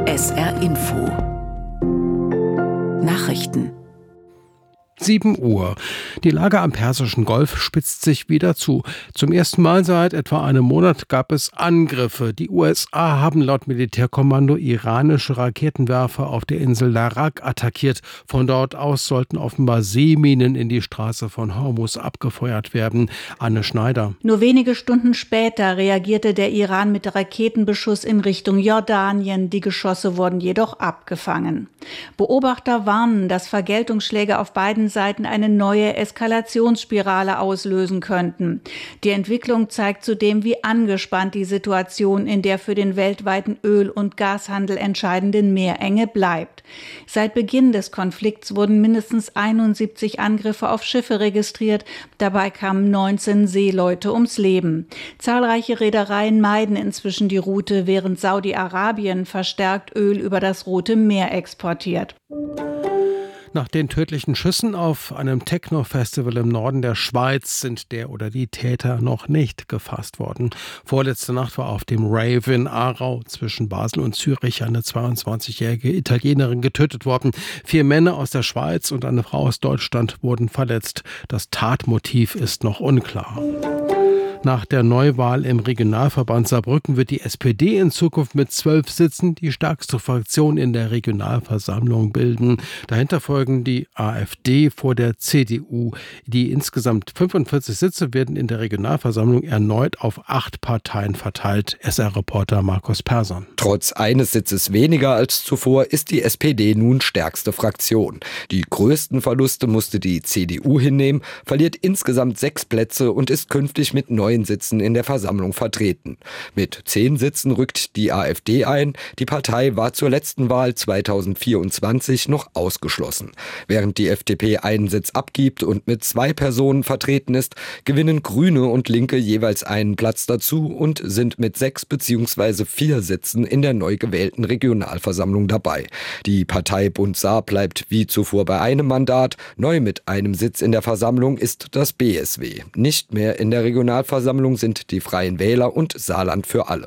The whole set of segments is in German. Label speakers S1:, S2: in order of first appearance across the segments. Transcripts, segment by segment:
S1: SR Info Nachrichten
S2: 7 Uhr. Die Lage am Persischen Golf spitzt sich wieder zu. Zum ersten Mal seit etwa einem Monat gab es Angriffe. Die USA haben laut Militärkommando iranische Raketenwerfer auf der Insel Larak attackiert. Von dort aus sollten offenbar Seeminen in die Straße von Hormuz abgefeuert werden. Anne Schneider.
S3: Nur wenige Stunden später reagierte der Iran mit Raketenbeschuss in Richtung Jordanien. Die Geschosse wurden jedoch abgefangen. Beobachter warnen, dass Vergeltungsschläge auf beiden Seiten eine neue Eskalationsspirale auslösen könnten. Die Entwicklung zeigt zudem, wie angespannt die Situation in der für den weltweiten Öl- und Gashandel entscheidenden Meerenge bleibt. Seit Beginn des Konflikts wurden mindestens 71 Angriffe auf Schiffe registriert. Dabei kamen 19 Seeleute ums Leben. Zahlreiche Reedereien meiden inzwischen die Route, während Saudi-Arabien verstärkt Öl über das Rote Meer exportiert.
S2: Nach den tödlichen Schüssen auf einem Techno-Festival im Norden der Schweiz sind der oder die Täter noch nicht gefasst worden. Vorletzte Nacht war auf dem Rave in Aarau zwischen Basel und Zürich eine 22-jährige Italienerin getötet worden. 4 Männer aus der Schweiz und eine Frau aus Deutschland wurden verletzt. Das Tatmotiv ist noch unklar. Nach der Neuwahl im Regionalverband Saarbrücken wird die SPD in Zukunft mit 12 Sitzen die stärkste Fraktion in der Regionalversammlung bilden. Dahinter folgen die AfD vor der CDU. Die insgesamt 45 Sitze werden in der Regionalversammlung erneut auf 8 Parteien verteilt. SR-Reporter Markus Persson.
S4: Trotz eines Sitzes weniger als zuvor ist die SPD nun stärkste Fraktion. Die größten Verluste musste die CDU hinnehmen, verliert insgesamt 6 Plätze und ist künftig mit 9 Sitzen in der Versammlung vertreten. Mit 10 Sitzen rückt die AfD ein. Die Partei war zur letzten Wahl 2024 noch ausgeschlossen. Während die FDP einen Sitz abgibt und mit 2 Personen vertreten ist, gewinnen Grüne und Linke jeweils einen Platz dazu und sind mit 6 bzw. 4 Sitzen in der neu gewählten Regionalversammlung dabei. Die Partei Bund Saar bleibt wie zuvor bei einem Mandat. Neu mit einem Sitz in der Versammlung ist das BSW. Nicht mehr in der Regionalversammlung sind die Freien Wähler und Saarland für alle.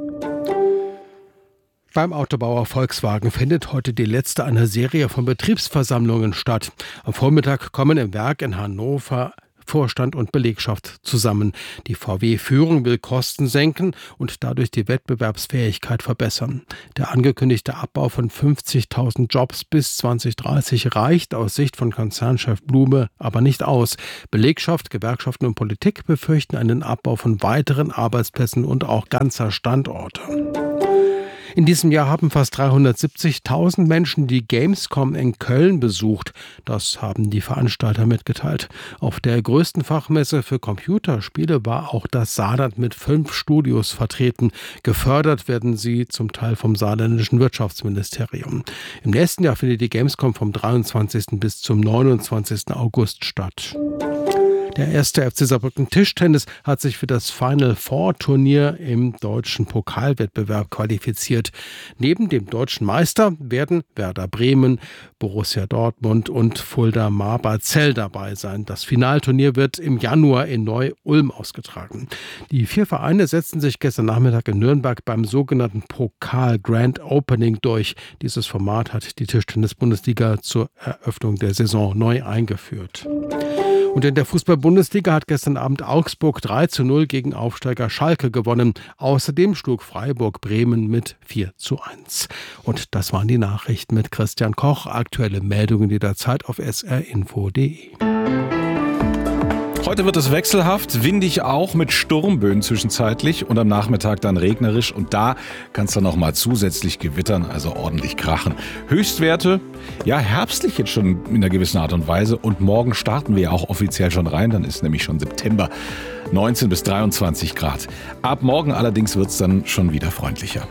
S2: Beim Autobauer Volkswagen findet heute die letzte einer Serie von Betriebsversammlungen statt. Am Vormittag kommen im Werk in Hannover Vorstand und Belegschaft zusammen. Die VW-Führung will Kosten senken und dadurch die Wettbewerbsfähigkeit verbessern. Der angekündigte Abbau von 50.000 Jobs bis 2030 reicht aus Sicht von Konzernchef Blume aber nicht aus. Belegschaft, Gewerkschaften und Politik befürchten einen Abbau von weiteren Arbeitsplätzen und auch ganzer Standorte. In diesem Jahr haben fast 370.000 Menschen die Gamescom in Köln besucht. Das haben die Veranstalter mitgeteilt. Auf der größten Fachmesse für Computerspiele war auch das Saarland mit 5 Studios vertreten. Gefördert werden sie zum Teil vom saarländischen Wirtschaftsministerium. Im nächsten Jahr findet die Gamescom vom 23. bis zum 29. August statt. Der erste FC Saarbrücken Tischtennis hat sich für das Final-Four-Turnier im deutschen Pokalwettbewerb qualifiziert. Neben dem deutschen Meister werden Werder Bremen, Borussia Dortmund und Fulda Marberzell dabei sein. Das Finalturnier wird im Januar in Neu-Ulm ausgetragen. Die 4 Vereine setzten sich gestern Nachmittag in Nürnberg beim sogenannten Pokal Grand Opening durch. Dieses Format hat die Tischtennis-Bundesliga zur Eröffnung der Saison neu eingeführt. Und in der Fußball-Bundesliga hat gestern Abend Augsburg 3:0 gegen Aufsteiger Schalke gewonnen. Außerdem schlug Freiburg Bremen mit 4:1. Und das waren die Nachrichten mit Christian Koch. Aktuelle Meldungen jederzeit auf srinfo.de.
S5: Heute wird es wechselhaft, windig auch mit Sturmböen zwischenzeitlich und am Nachmittag dann regnerisch und da kann es dann noch mal zusätzlich gewittern, also ordentlich krachen. Höchstwerte, ja herbstlich jetzt schon in einer gewissen Art und Weise und morgen starten wir ja auch offiziell schon rein, dann ist nämlich schon September, 19 bis 23 Grad. Ab morgen allerdings wird es dann schon wieder freundlicher.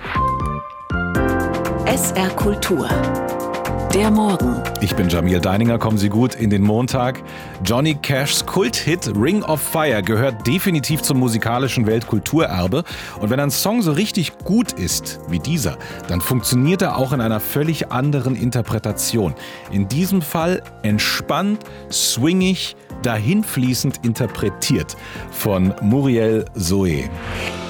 S1: SR Kultur. Der Morgen.
S5: Ich bin Jamil Deininger, kommen Sie gut in den Montag. Johnny Cashs Kulthit Ring of Fire gehört definitiv zum musikalischen Weltkulturerbe. Und wenn ein Song so richtig gut ist wie dieser, dann funktioniert er auch in einer völlig anderen Interpretation. In diesem Fall entspannt, swingig, dahinfließend interpretiert von Muriel Zoe.